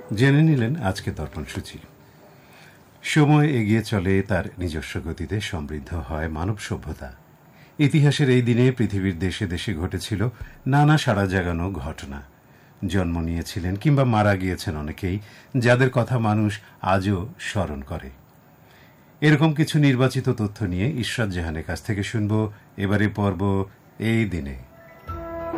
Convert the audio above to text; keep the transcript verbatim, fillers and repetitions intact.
জেনে নিলেন আজকে দর্পণ সূচি। সময় এগিয়ে চলে, তার নিজস্ব গতিতে সমৃদ্ধ হয় মানব সভ্যতা। ইতিহাসের এই দিনে পৃথিবীর দেশে দেশে ঘটেছিল নানা সাড়া জাগানো ঘটনা। জন্ম নিয়েছিলেন কিংবা মারা গিয়েছেন অনেকেই, যাদের কথা মানুষ আজও স্মরণ করে। এরকম কিছু নির্বাচিত তথ্য নিয়ে ইশরাত জাহানের কাছ থেকে শুনব এবারে পর্ব এই দিনে।